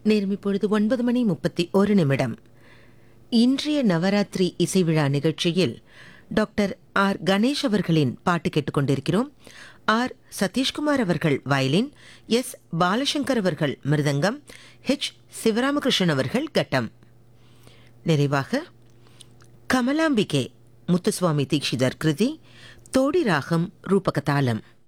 நேரம் இப்பொழுது 9:31. இன்றைய நவராத்திரி இசை விழா நிகழ்ச்சியில் டாக்டர் ஆர் கணேஷ் அவர்களின் பாட்டு கேட்டுக்கொண்டிருக்கிறோம். ஆர் சதீஷ்குமார் அவர்கள் வயலின், எஸ் பாலசங்கர் அவர்கள் மிருதங்கம், ஹெச் சிவராமகிருஷ்ணன் அவர்கள் கட்டம். நிறைவாக கமலாம்பிகே முத்துசுவாமி தீக்ஷிதர் கிருதி, தோடி ராகம் ரூபகதாளம்.